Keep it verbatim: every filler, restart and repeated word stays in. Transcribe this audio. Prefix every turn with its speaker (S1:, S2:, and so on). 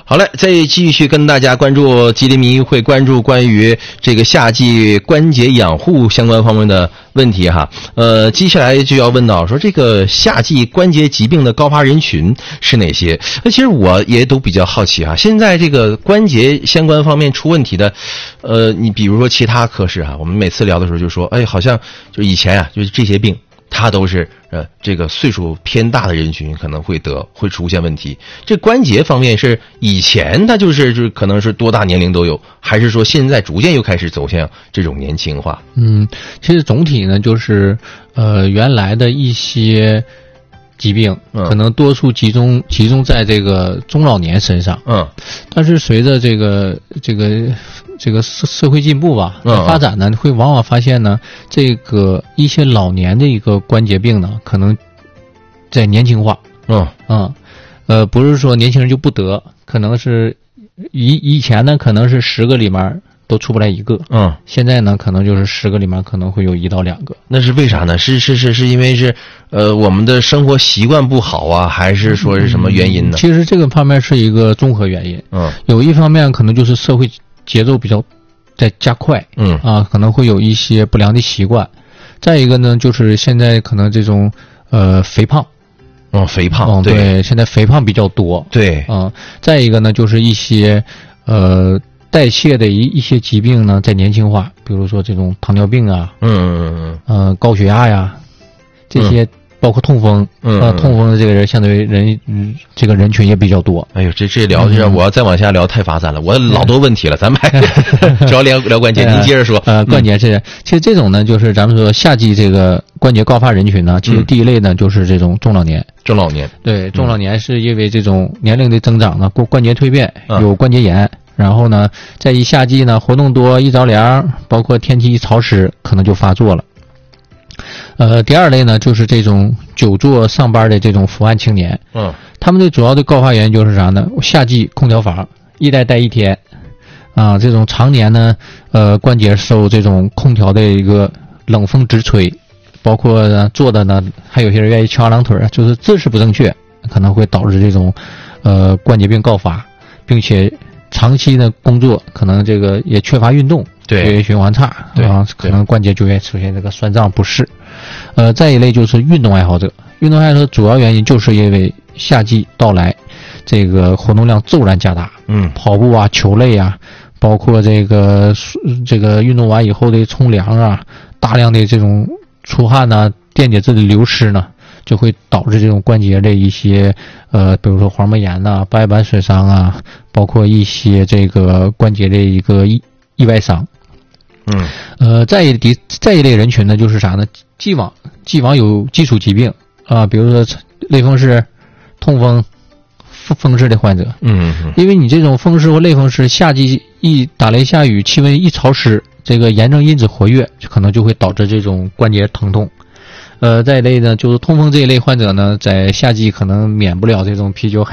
S1: 好嘞，再继续跟大家关注吉林民医会关注关于这个夏季关节养护相关方面的问题哈。呃，接下来就要问到说这个夏季关节疾病的高发人群是哪些？其实我也都比较好奇哈。现在这个关节相关方面出问题的，呃，你比如说其他科室哈，我们每次聊的时候就说，哎，好像就以前啊，就是这些病。它都是呃，这个岁数偏大的人群可能会得，会出现问题。这关节方面是以前它就是就是可能是多大年龄都有，还是说现在逐渐又开始走向这种年轻化？
S2: 嗯，其实总体呢就是呃原来的一些疾病可能多数集中集中在这个中老年身上。嗯，但是随着这个这个。这个社社会进步吧，发展呢，会往往发现呢，这个一些老年的一个关节病呢，可能在年轻化。嗯嗯，呃，不是说年轻人就不得，可能是以以前呢，可能是十个里面都出不来一个。嗯，现在呢，可能就是十个里面可能会有一到两个。
S1: 那是为啥呢？是是是是因为是呃我们的生活习惯不好啊，还是说是什么原因呢？
S2: 嗯、其实这个方面是一个综合原因。嗯，有一方面可能就是社会节奏比较在加快，嗯啊，可能会有一些不良的习惯。再一个呢，就是现在可能这种呃肥胖，
S1: 嗯，肥胖，
S2: 嗯，对，现在肥胖比较多，
S1: 对，
S2: 嗯。再一个呢，就是一些呃代谢的一一些疾病呢在年轻化，比如说这种糖尿病啊，嗯嗯嗯，呃高血压呀，这些。嗯包括痛风，嗯，呃，痛风的这个人相对于人，嗯，这个人群也比较多。
S1: 哎呦，这这聊着，我要再往下聊太发散了，我老多问题了，咱们还主要聊聊关节，您接着说。
S2: 呃，关节是，其实这种呢，就是咱们说夏季这个关节高发人群呢，其实第一类呢就是这种中老年。
S1: 中老年，
S2: 对，中老年是因为这种年龄的增长呢，关关节蜕变，有关节炎，然后呢，在一夏季呢活动多，一着凉，包括天气一潮湿，可能就发作了。呃，第二类呢，就是这种久坐上班的这种伏案青年，嗯，他们的主要的高发原因就是啥呢？夏季空调房一待待一天，啊，这种常年呢，呃，关节受这种空调的一个冷风直吹，包括呢坐的呢，还有些人愿意翘二郎腿，就是姿势不正确，可能会导致这种呃关节病告发，并且长期的工作可能这个也缺乏运动。
S1: 对，
S2: 血液循环差，对啊，可能关节就会出现这个酸胀不适。呃，再一类就是运动爱好者，运动爱好者主要原因就是因为夏季到来，这个活动量骤然加大，嗯，跑步啊、球类啊，包括这个这个运动完以后的冲凉啊，大量的这种出汗呐、电解质的流失呢，就会导致这种关节的一些呃，比如说黄膜炎呐、白板损伤啊，包括一些这个关节的一个意意外伤。嗯，呃，再一第再一类人群呢，就是啥呢？既往既往有基础疾病啊、呃，比如说类风湿、痛风、风风湿的患者。嗯，因为你这种风湿或类风湿，夏季一打雷下雨，气温一潮湿，这个炎症因子活跃，可能就会导致这种关节疼痛。呃，再一类呢，就是痛风这一类患者呢，在夏季可能免不了这种啤酒。